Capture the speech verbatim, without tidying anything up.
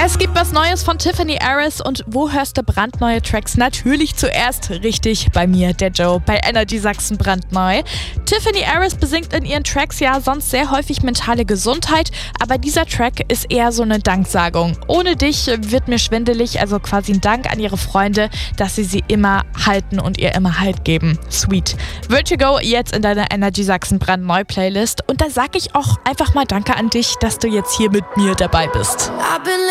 Es gibt was Neues von Tiffany Aris und wo hörst du brandneue Tracks? Natürlich zuerst richtig bei mir, der Joe, bei Energy Sachsen brandneu. Tiffany Aris besingt in ihren Tracks ja sonst sehr häufig mentale Gesundheit, aber dieser Track ist eher so eine Danksagung. Ohne dich wird mir schwindelig, also quasi ein Dank an ihre Freunde, dass sie sie immer halten und ihr immer Halt geben. Sweet. Vertigo jetzt in deiner Energy Sachsen brandneu Playlist und da sag ich auch einfach mal Danke an dich, dass du jetzt hier mit mir dabei bist.